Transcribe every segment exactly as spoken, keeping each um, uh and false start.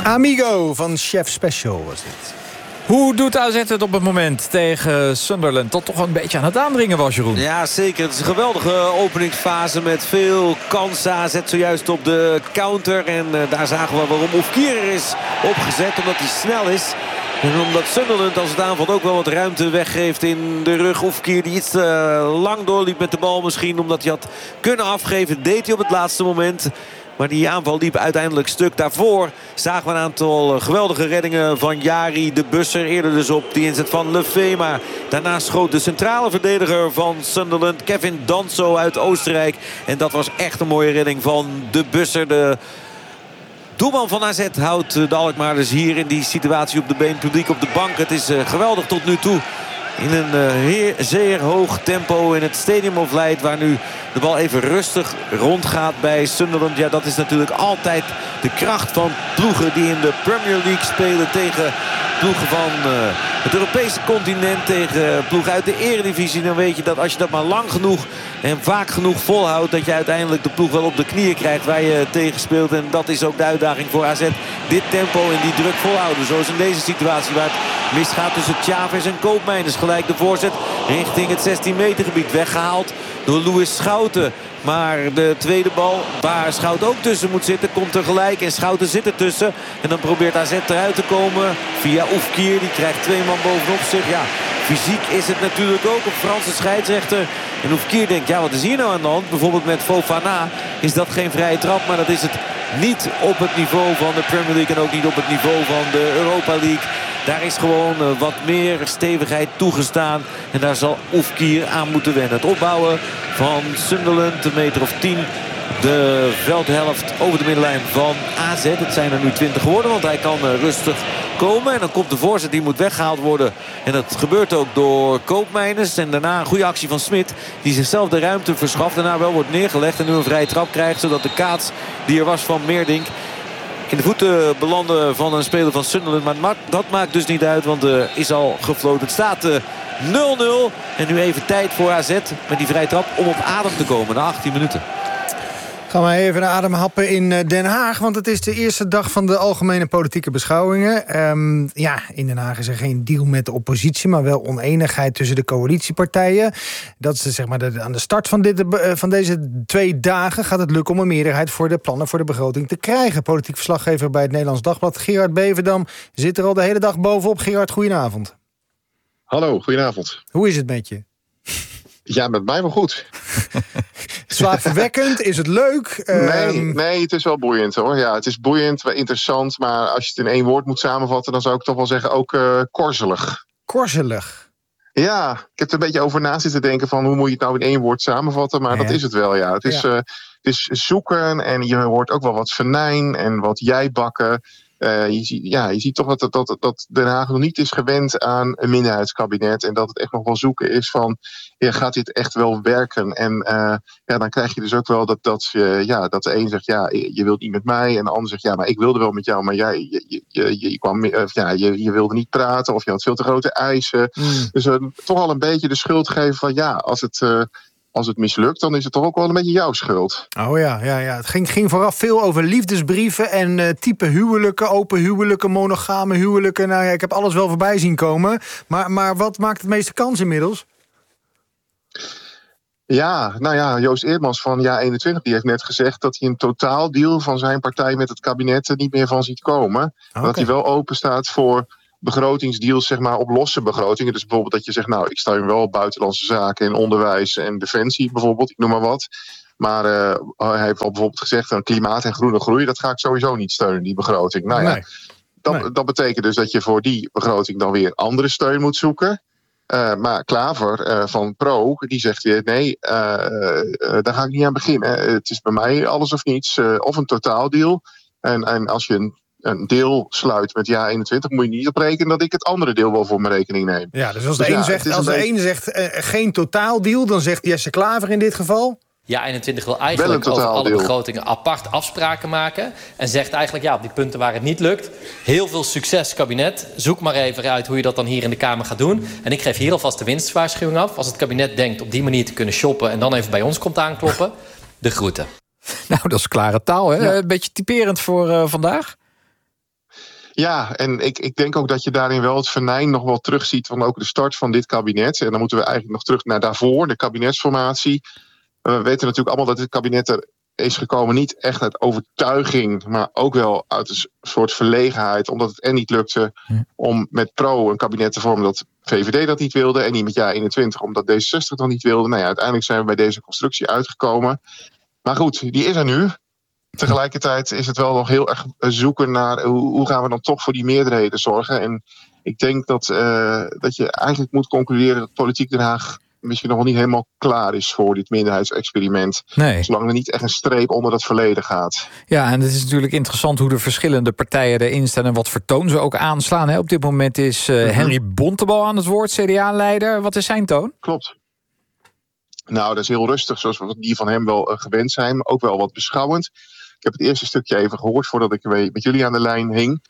Amigo van Chef Special was dit. Hoe doet A Z het op het moment tegen Sunderland? Dat toch een beetje aan het aandringen was, Jeroen. Ja, zeker. Het is een geweldige openingsfase met veel kansen. A Z zojuist op de counter. En uh, daar zagen we waarom Oefkir er is opgezet. Omdat hij snel is. En omdat Sunderland als het aanvalt ook wel wat ruimte weggeeft in de rug. Oefkir die iets uh, lang doorliep met de bal misschien. Omdat hij had kunnen afgeven. Deed hij op het laatste moment. Maar die aanval liep uiteindelijk stuk. Daarvoor zagen we een aantal geweldige reddingen van Jari de Busser. Eerder dus op die inzet van Lefebvre. Maar daarna schoot de centrale verdediger van Sunderland, Kevin Danso uit Oostenrijk. En dat was echt een mooie redding van de Busser. De doelman van A Z houdt de Alkmaarders hier in die situatie op de been. Publiek op de bank. Het is geweldig tot nu toe. In een uh, heer, zeer hoog tempo in het Stadium of Light. Waar nu de bal even rustig rondgaat bij Sunderland. Ja, dat is natuurlijk altijd de kracht van ploegen die in de Premier League spelen. Tegen ploegen van uh, het Europese continent. Tegen ploegen uit de Eredivisie. Dan weet je dat als je dat maar lang genoeg en vaak genoeg volhoudt. Dat je uiteindelijk de ploeg wel op de knieën krijgt waar je tegen speelt. En dat is ook de uitdaging voor A Z. Dit tempo en die druk volhouden. Zoals in deze situatie waar het misgaat tussen Chavez en Koopmeiners. Gelijk de voorzet richting het zestien meter gebied. Weggehaald door Louis Schouten. Maar de tweede bal waar Schouten ook tussen moet zitten komt er gelijk. En Schouten zit er tussen. En dan probeert A Z eruit te komen via Oefkir. Die krijgt twee man bovenop zich. Ja, fysiek is het natuurlijk ook op Franse scheidsrechter. En Oefkir denkt, ja, wat is hier nou aan de hand? Bijvoorbeeld met Fofana is dat geen vrije trap. Maar dat is het niet op het niveau van de Premier League. En ook niet op het niveau van de Europa League. Daar is gewoon wat meer stevigheid toegestaan. En daar zal Oefkir aan moeten wennen. Het opbouwen van Sunderland, een meter of tien. De veldhelft over de middenlijn van A Z. Het zijn er nu twintig geworden, want hij kan rustig komen. En dan komt de voorzet, die moet weggehaald worden. En dat gebeurt ook door Koopmeiners. En daarna een goede actie van Smit, die zichzelf de ruimte verschaft. Daarna wel wordt neergelegd en nu een vrije trap krijgt. Zodat de kaats die er was van Meerdink in de voeten belanden van een speler van Sunderland. Maar dat maakt dus niet uit, want er is al gefloten. Het staat nul nul. En nu even tijd voor A Z met die vrije trap om op adem te komen na achttien minuten. Gaan we even naar adem happen in Den Haag. Want het is de eerste dag van de algemene politieke beschouwingen. Um, ja, in Den Haag is er geen deal met de oppositie, maar wel oneenigheid tussen de coalitiepartijen. Dat is zeg maar de, aan de start van, dit, van deze twee dagen gaat het lukken om een meerderheid voor de plannen voor de begroting te krijgen. Politiek verslaggever bij het Nederlands Dagblad, Gerard Beverdam, zit er al de hele dag bovenop. Gerard, goedenavond. Hallo, goedenavond. Hoe is het met je? Ja, met mij wel goed. Slaapverwekkend? Is het leuk? Nee, um... nee, het is wel boeiend hoor. Ja, het is boeiend, wel interessant. Maar als je het in één woord moet samenvatten, dan zou ik toch wel zeggen ook uh, korzelig. Korzelig? Ja, ik heb er een beetje over na zitten denken van hoe moet je het nou in één woord samenvatten. Maar ja, dat is het wel, ja. Het is, ja. Uh, het is zoeken en je hoort ook wel wat venijn en wat jijbakken. Uh, je, ziet, ja, je ziet toch dat, dat, dat Den Haag nog niet is gewend aan een minderheidskabinet. En dat het echt nog wel zoeken is van, ja, gaat dit echt wel werken? En uh, ja, dan krijg je dus ook wel dat, dat, uh, ja, dat de een zegt, ja, je wilt niet met mij. En de ander zegt, ja, maar ik wilde wel met jou. Maar jij, je, je, je, je, kwam, uh, ja, je, je wilde niet praten of je had veel te grote eisen. Mm. Dus uh, toch al een beetje de schuld geven van, ja, als het... Uh, Als het mislukt, dan is het toch ook wel een beetje jouw schuld. Oh ja, ja, ja. Het ging, ging vooraf veel over liefdesbrieven en uh, type huwelijken, open huwelijken, monogame huwelijken. Nou ja, ik heb alles wel voorbij zien komen. Maar, maar wat maakt het meeste kans inmiddels? Ja, nou ja, Joost Eerdmans van Ja eenentwintig die heeft net gezegd dat hij een totaaldeal van zijn partij met het kabinet er niet meer van ziet komen. Okay. Dat hij wel open staat voor begrotingsdeals, zeg maar, op losse begrotingen. Dus bijvoorbeeld dat je zegt, nou, ik steun wel buitenlandse zaken en onderwijs en defensie bijvoorbeeld, ik noem maar wat. Maar uh, hij heeft al bijvoorbeeld gezegd, aan klimaat en groene groei, dat ga ik sowieso niet steunen, die begroting. Nou ja, nee. dat, nee. dat betekent dus dat je voor die begroting dan weer andere steun moet zoeken. Uh, maar Klaver uh, van Pro, die zegt weer, nee, uh, uh, daar ga ik niet aan beginnen. Het is bij mij alles of niets, uh, of een totaaldeal. En, en als je een een deel sluit met Ja eenentwintig, moet je niet op rekenen dat ik het andere deel wel voor mijn rekening neem. Ja, dus als de dus een ja, zegt, als de beetje... een zegt uh, geen totaaldeal, dan zegt Jesse Klaver in dit geval? Ja eenentwintig wil eigenlijk over alle begrotingen apart afspraken maken. En zegt eigenlijk, ja, op die punten waar het niet lukt, heel veel succes, kabinet. Zoek maar even uit hoe je dat dan hier in de Kamer gaat doen. En ik geef hier alvast de winstwaarschuwing af. Als het kabinet denkt op die manier te kunnen shoppen en dan even bij ons komt aankloppen, de groeten. Nou, dat is klare taal, hè? Ja. Een beetje typerend voor uh, vandaag. Ja, en ik, ik denk ook dat je daarin wel het venijn nog wel terugziet van ook de start van dit kabinet. En dan moeten we eigenlijk nog terug naar daarvoor, de kabinetsformatie. We weten natuurlijk allemaal dat dit kabinet er is gekomen niet echt uit overtuiging, maar ook wel uit een soort verlegenheid, omdat het en niet lukte om met Pro een kabinet te vormen dat V V D dat niet wilde en niet met jaar eenentwintig omdat D zesenzestig dat niet wilde. Nou ja, uiteindelijk zijn we bij deze constructie uitgekomen. Maar goed, die is er nu. Tegelijkertijd is het wel nog heel erg zoeken naar hoe, hoe gaan we dan toch voor die meerderheden zorgen. En ik denk dat, uh, dat je eigenlijk moet concluderen dat politiek Den Haag misschien nog wel niet helemaal klaar is voor dit minderheidsexperiment. Nee. Zolang er niet echt een streep onder dat verleden gaat. Ja, en het is natuurlijk interessant hoe de verschillende partijen erin staan en wat voor toon ze ook aanslaan. Hè? Op dit moment is uh, mm-hmm. Henry Bontebal aan het woord, C D A-leider. Wat is zijn toon? Klopt. Nou, dat is heel rustig, zoals we die van hem wel uh, gewend zijn. Maar ook wel wat beschouwend. Ik heb het eerste stukje even gehoord voordat ik met jullie aan de lijn hing.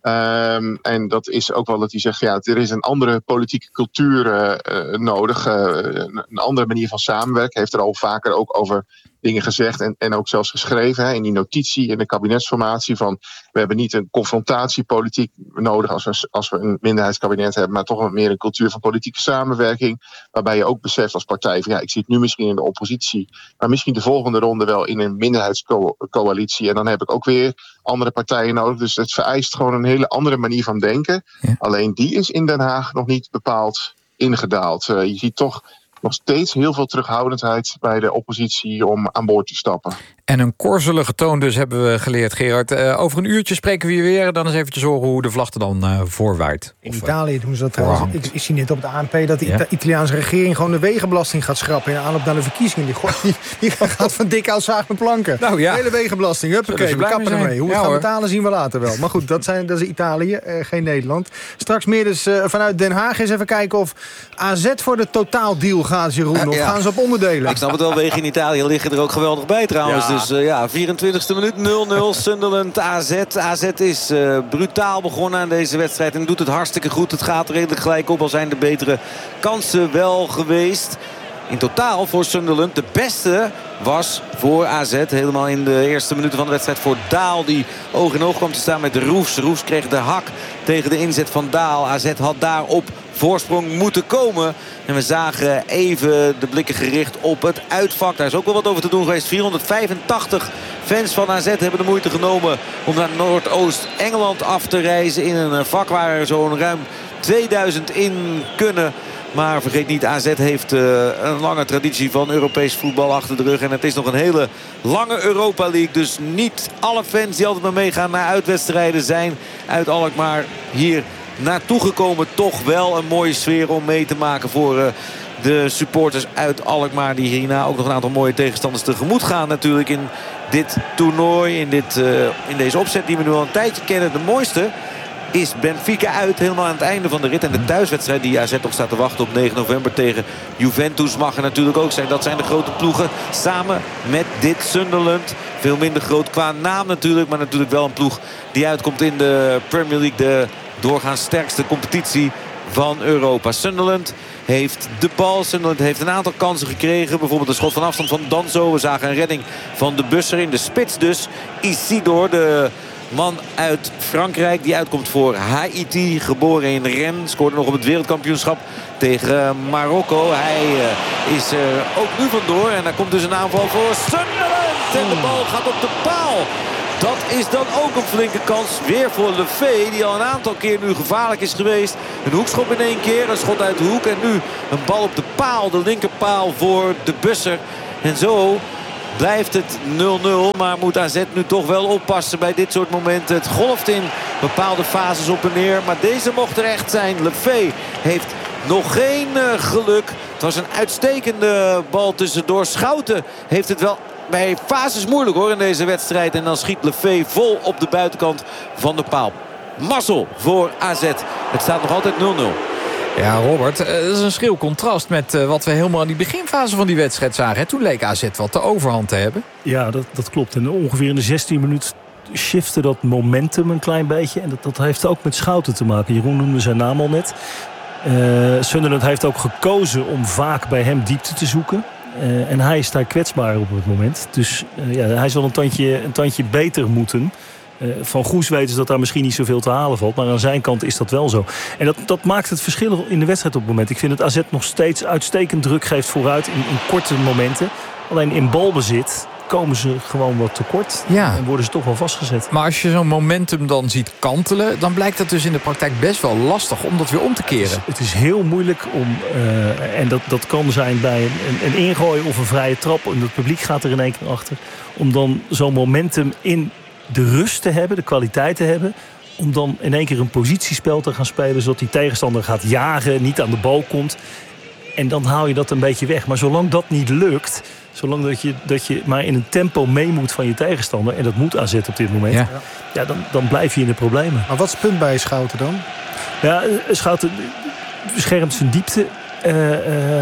Um, en dat is ook wel dat hij zegt, ja, er is een andere politieke cultuur uh, uh, nodig. Uh, een, een andere manier van samenwerken. Hij heeft er al vaker ook over dingen gezegd en, en ook zelfs geschreven. Hè, in die notitie, in de kabinetsformatie van we hebben niet een confrontatiepolitiek nodig als we, als we een minderheidskabinet hebben, maar toch wat meer een cultuur van politieke samenwerking. Waarbij je ook beseft als partij van ja, ik zit nu misschien in de oppositie, maar misschien de volgende ronde wel in een minderheidscoalitie. En dan heb ik ook weer andere partijen nodig. Dus het vereist gewoon een hele andere manier van denken. Ja. Alleen die is in Den Haag nog niet bepaald ingedaald. Uh, je ziet toch nog steeds heel veel terughoudendheid bij de oppositie om aan boord te stappen. En een korzelige toon dus hebben we geleerd, Gerard. Uh, over een uurtje spreken we je weer. Dan eens eventjes horen hoe de vlag er dan uh, voorwaait. In Italië doen ze dat trouwens. Ik, ik zie net op de A N P dat de ja? Italiaanse regering gewoon de wegenbelasting gaat schrappen in aanloop naar de verkiezingen. Die, gooit, die, die gaat van dik uit zaag met planken. Nou, ja. De hele wegenbelasting, huppakee, we kappen ermee. Hoe we ja, gaan hoor. betalen zien we later wel. Maar goed, dat, zijn, dat is Italië, uh, geen Nederland. Straks meer dus uh, vanuit Den Haag eens even kijken of A Z voor de totaaldeal gaat, Jeroen. Uh, of ja. gaan ze op onderdelen? Ik snap het wel, wegen in Italië liggen er ook geweldig bij trouwens. Ja. Dus uh, ja, vierentwintigste minuut, nul nul, Sunderland A Z. A Z is uh, brutaal begonnen aan deze wedstrijd en doet het hartstikke goed. Het gaat redelijk gelijk op, al zijn de betere kansen wel geweest. In totaal voor Sunderland de beste was voor A Z. Helemaal in de eerste minuten van de wedstrijd voor Daal. Die oog in oog kwam te staan met Roefs. Roefs kreeg de hak tegen de inzet van Daal. A Z had daar op voorsprong moeten komen. En we zagen even de blikken gericht op het uitvak. Daar is ook wel wat over te doen geweest. vierhonderdvijfentachtig fans van A Z hebben de moeite genomen om naar Noordoost-Engeland af te reizen. In een vak waar er zo'n ruim tweeduizend in kunnen. Maar vergeet niet, A Z heeft uh, een lange traditie van Europees voetbal achter de rug. En het is nog een hele lange Europa League. Dus niet alle fans die altijd maar meegaan naar uitwedstrijden zijn uit Alkmaar hier naartoe gekomen. Toch wel een mooie sfeer om mee te maken voor uh, de supporters uit Alkmaar. Die hierna ook nog een aantal mooie tegenstanders tegemoet gaan natuurlijk in dit toernooi. In, dit, uh, in deze opzet die we nu al een tijdje kennen. De mooiste is Benfica uit, helemaal aan het einde van de rit. En de thuiswedstrijd die A Z nog staat te wachten op negen november tegen Juventus mag er natuurlijk ook zijn. Dat zijn de grote ploegen samen met dit Sunderland. Veel minder groot qua naam natuurlijk, maar natuurlijk wel een ploeg die uitkomt in de Premier League. De doorgaans sterkste competitie van Europa. Sunderland heeft de bal. Sunderland heeft een aantal kansen gekregen. Bijvoorbeeld een schot van afstand van Danso. We zagen een redding van de Busser in de spits dus. Isidore, de man uit Frankrijk die uitkomt voor Haiti. Geboren in Rennes. Scoorde nog op het wereldkampioenschap tegen Marokko. Hij uh, is er ook nu vandoor. En daar komt dus een aanval voor Sunderland. En de bal gaat op de paal. Dat is dan ook een flinke kans. Weer voor Lefebvre, die al een aantal keer nu gevaarlijk is geweest. Een hoekschop in één keer. Een schot uit de hoek. En nu een bal op de paal. De linkerpaal voor de Busser. En zo blijft het nul nul. Maar moet A Z nu toch wel oppassen bij dit soort momenten. Het golft in bepaalde fases op en neer. Maar deze mocht er echt zijn. Lefebvre heeft nog geen uh, geluk. Het was een uitstekende bal tussendoor. Schouten heeft het wel bij fases moeilijk hoor in deze wedstrijd. En dan schiet Lefebvre vol op de buitenkant van de paal. Mazzel voor A Z. Het staat nog altijd nul nul. Ja, Robert, dat is een schril contrast met uh, wat we helemaal in die beginfase van die wedstrijd zagen. Toen leek A Z wat de overhand te hebben. Ja, dat, dat klopt. En ongeveer in de zestien minuten shifte dat momentum een klein beetje. En dat, dat heeft ook met Schouten te maken. Jeroen noemde zijn naam al net. Uh, Sunderland heeft ook gekozen om vaak bij hem diepte te zoeken. Uh, en hij is daar kwetsbaar op het moment. Dus uh, ja, hij zal een tandje, een tandje beter moeten. Uh, van Goes weten ze dat daar misschien niet zoveel te halen valt. Maar aan zijn kant is dat wel zo. En dat, dat maakt het verschil in de wedstrijd op het moment. Ik vind dat A Z nog steeds uitstekend druk geeft vooruit in, in korte momenten. Alleen in balbezit komen ze gewoon wat tekort. Ja. En worden ze toch wel vastgezet. Maar als je zo'n momentum dan ziet kantelen, dan blijkt dat dus in de praktijk best wel lastig om dat weer om te keren. Het is, het is heel moeilijk om, uh, en dat, dat kan zijn bij een, een ingooi of een vrije trap, en het publiek gaat er in één keer achter, om dan zo'n momentum in de rust te hebben, de kwaliteit te hebben, om dan in één keer een positiespel te gaan spelen, zodat die tegenstander gaat jagen, niet aan de bal komt. En dan haal je dat een beetje weg. Maar zolang dat niet lukt, zolang dat je, dat je maar in een tempo mee moet van je tegenstander, en dat moet A Z op dit moment, ja. Ja, dan, dan blijf je in de problemen. Maar wat is het punt bij Schouten dan? Ja, Schouten beschermt zijn diepte uh, uh,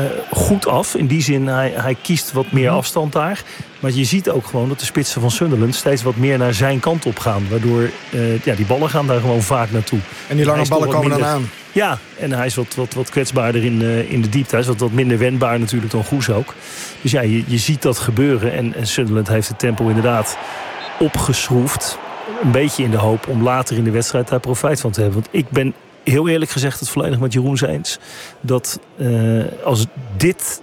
goed af. In die zin, hij, hij kiest wat meer afstand daar. Maar je ziet ook gewoon dat de spitsen van Sunderland steeds wat meer naar zijn kant op gaan. Waardoor uh, ja, die ballen gaan daar gewoon vaak naartoe. En die lange ballen komen minder, dan aan. Ja, en hij is wat, wat, wat kwetsbaarder in, uh, in de diepte. Hij is wat, wat minder wendbaar natuurlijk dan Goes ook. Dus ja, je, je ziet dat gebeuren. En, en Sunderland heeft het tempo inderdaad opgeschroefd. Een beetje in de hoop om later in de wedstrijd daar profijt van te hebben. Want ik ben heel eerlijk gezegd het volledig met Jeroen eens. Dat uh, als dit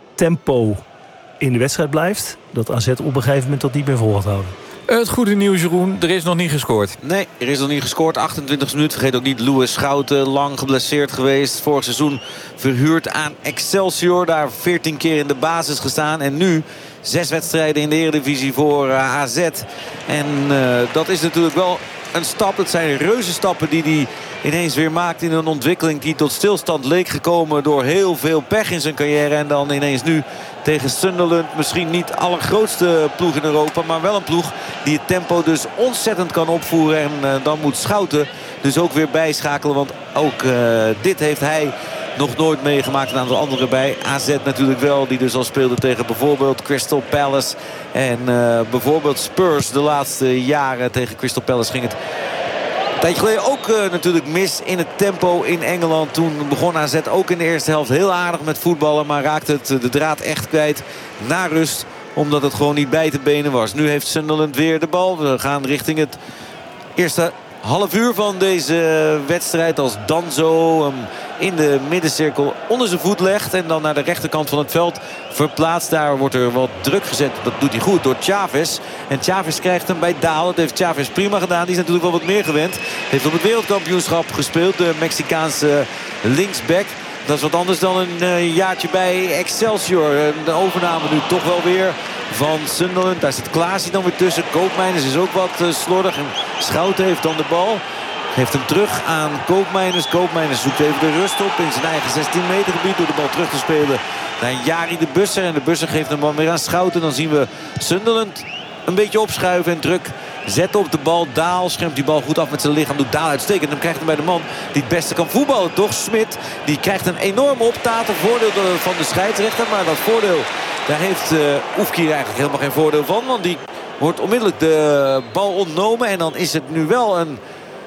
tempo in de wedstrijd blijft, dat A Z op een gegeven moment dat niet meer vol gaat houden. Het goede nieuws, Jeroen, er is nog niet gescoord. Nee, er is nog niet gescoord. achtentwintigste minuut. Vergeet ook niet Louis Schouten, lang geblesseerd geweest. Vorig seizoen verhuurd aan Excelsior. Daar veertien keer in de basis gestaan. En nu zes wedstrijden in de Eredivisie voor uh, A Z. En uh, dat is natuurlijk wel een stap. Het zijn reuzenstappen die hij ineens weer maakt in een ontwikkeling die tot stilstand leek gekomen door heel veel pech in zijn carrière. En dan ineens nu tegen Sunderland. Misschien niet de allergrootste ploeg in Europa, maar wel een ploeg die het tempo dus ontzettend kan opvoeren. En uh, dan moet Schouten dus ook weer bijschakelen. Want ook uh, dit heeft hij nog nooit meegemaakt. Een aantal anderen bij. A Z natuurlijk wel, die dus al speelde tegen bijvoorbeeld Crystal Palace. En uh, bijvoorbeeld Spurs de laatste jaren. Tegen Crystal Palace ging het een tijdje geleden ook uh, natuurlijk mis in het tempo in Engeland. Toen begon A Z ook in de eerste helft heel aardig met voetballen. Maar raakte het de draad echt kwijt na rust. Omdat het gewoon niet bij te benen was. Nu heeft Sunderland weer de bal. We gaan richting het eerste half uur van deze wedstrijd. Als Danzo hem in de middencirkel onder zijn voet legt. En dan naar de rechterkant van het veld verplaatst. Daar wordt er wat druk gezet. Dat doet hij goed door Chaves. En Chaves krijgt hem bij Daal. Dat heeft Chaves prima gedaan. Die is natuurlijk wel wat meer gewend. Heeft op het wereldkampioenschap gespeeld. De Mexicaanse linksback. Dat is wat anders dan een uh, jaartje bij Excelsior. De overname nu toch wel weer van Sunderland. Daar zit Klaasie dan weer tussen. Koopmeiners is ook wat uh, slordig. En Schouten heeft dan de bal. Geeft hem terug aan Koopmeiners. Koopmeiners zoekt even de rust op in zijn eigen zestien meter gebied. Door de bal terug te spelen naar Jari de Busser. En de Busser geeft hem dan weer aan Schouten. Dan zien we Sunderland een beetje opschuiven en druk zetten op de bal. Daal schermt die bal goed af met zijn lichaam. Doet Daal uitstekend. En dan krijgt hem bij de man die het beste kan voetballen. Toch? Smit. Die krijgt een enorme optater. Voordeel van de scheidsrechter. Maar dat voordeel, daar heeft uh, Oefkier eigenlijk helemaal geen voordeel van. Want die wordt onmiddellijk de bal ontnomen. En dan is het nu wel een,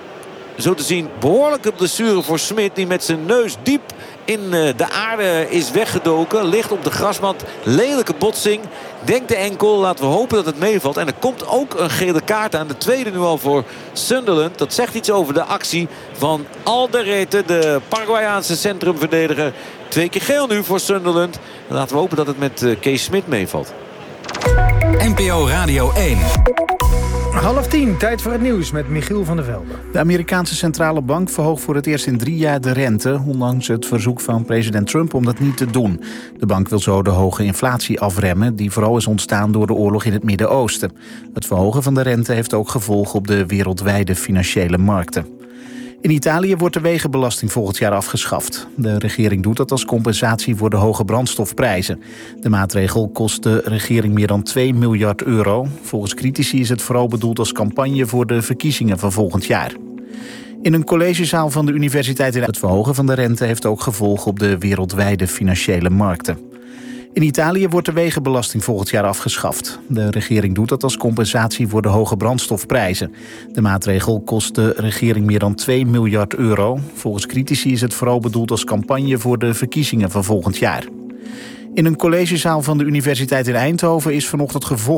zo te zien, behoorlijke blessure voor Smit. Die met zijn neus diep in de aarde is weggedoken. Ligt op de grasmat. Lelijke botsing. Denkt de enkel. Laten we hopen dat het meevalt. En er komt ook een gele kaart aan. De tweede nu al voor Sunderland. Dat zegt iets over de actie van Alderete. De Paraguayaanse centrumverdediger. Twee keer geel nu voor Sunderland. Laten we hopen dat het met Kees Smit meevalt. N P O Radio één. Half tien, tijd voor het nieuws met Michiel van der Velde. De Amerikaanse centrale bank verhoogt voor het eerst in drie jaar de rente, ondanks het verzoek van president Trump om dat niet te doen. De bank wil zo de hoge inflatie afremmen, die vooral is ontstaan door de oorlog in het Midden-Oosten. Het verhogen van de rente heeft ook gevolgen op de wereldwijde financiële markten. In Italië wordt de wegenbelasting volgend jaar afgeschaft. De regering doet dat als compensatie voor de hoge brandstofprijzen. De maatregel kost de regering meer dan twee miljard euro. Volgens critici is het vooral bedoeld als campagne voor de verkiezingen van volgend jaar. In een collegezaal van de Universiteit in het verhogen van de rente heeft ook gevolgen op de wereldwijde financiële markten. In Italië wordt de wegenbelasting volgend jaar afgeschaft. De regering doet dat als compensatie voor de hoge brandstofprijzen. De maatregel kost de regering meer dan twee miljard euro. Volgens critici is het vooral bedoeld als campagne voor de verkiezingen van volgend jaar. In een collegezaal van de Universiteit in Eindhoven is vanochtend gevochten